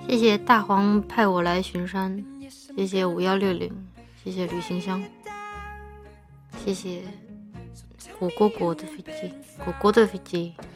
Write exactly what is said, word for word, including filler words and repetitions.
谢谢大黄派我来巡山，谢谢五幺六零，谢谢旅行箱，谢谢果果果的飞机，果果的飞机。